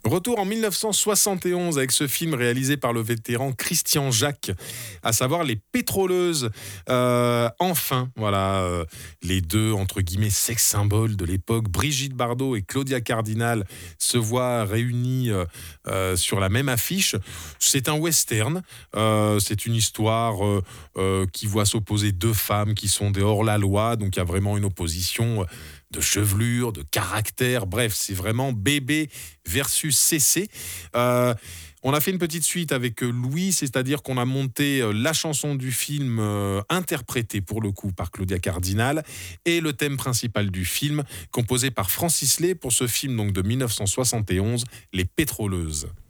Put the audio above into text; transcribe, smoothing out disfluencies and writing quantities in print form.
Retour en 1971 avec ce film réalisé par le vétéran Christian Jacques, à savoir Les Pétroleuses. Enfin, voilà, les deux, entre guillemets, sex symboles de l'époque, Brigitte Bardot et Claudia Cardinal, se voient réunis sur la même affiche. C'est un western, c'est une histoire qui voit s'opposer deux femmes qui sont des hors-la-loi, donc il y a vraiment une opposition de chevelure, de caractère, bref, c'est vraiment bébé versus CC. On a fait une petite suite avec Louis, c'est-à-dire qu'on a monté la chanson du film interprétée pour le coup par Claudia Cardinal et le thème principal du film composé par Francis Lay pour ce film donc de 1971, Les Pétroleuses.